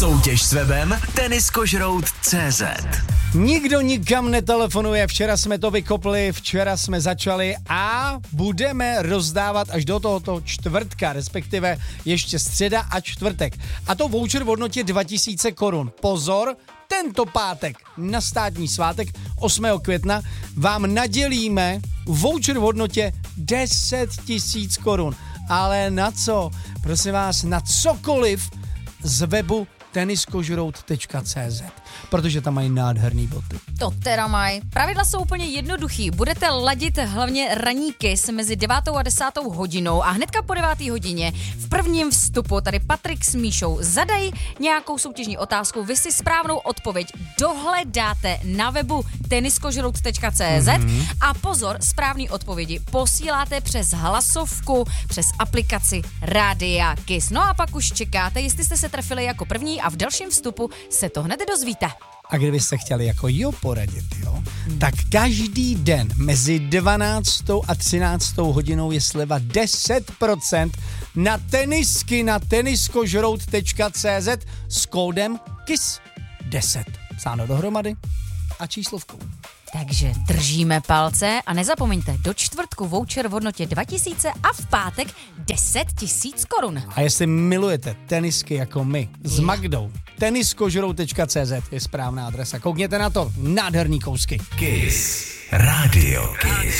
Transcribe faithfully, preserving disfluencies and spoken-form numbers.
Soutěž s webem Tenniskožrout tečka cé zet. Nikdo nikam netelefonuje, včera jsme to vykopli, včera jsme začali a budeme rozdávat až do tohoto čtvrtka, respektive ještě středa a čtvrtek. A to voucher v hodnotě dva tisíce korun. Pozor, tento pátek na státní svátek osmého května vám nadělíme voucher v hodnotě deset tisíc korun. Ale na co? Prosím vás, na cokoliv z webu tenniskožrout tečka cé zet, protože tam mají nádherný boty. To teda mají. Pravidla jsou úplně jednoduchý. Budete ladit hlavně ranní kiss mezi devátou a desátou hodinou a hnedka po deváté hodině v prvním vstupu tady Patrik s Míšou zadají nějakou soutěžní otázku. Vy si správnou odpověď dohledáte na webu tenniskožrout tečka cé zet mm-hmm. a pozor, správný odpovědi posíláte přes hlasovku, přes aplikaci Rádia Kiss. No a pak už čekáte, jestli jste se trefili jako první a v dalším vstupu se to hned dozvíte. A kdybyste chtěli jako jo poradit, jo, hmm. tak každý den mezi dvanáctou a třináctou hodinou je sleva deset procent na tenisky na tenniskožrout tečka cé zet s kódem K I S deset. Psáno dohromady a číslovkou. Takže držíme palce a nezapomeňte, do čtvrtku voucher v hodnotě dva tisíce a v pátek deset tisíc korun. A jestli milujete tenisky jako my s Magdou, tenniskožrout tečka cé zet je správná adresa. Koukněte na to, nádherný kousky. Kiss. Radio Kiss.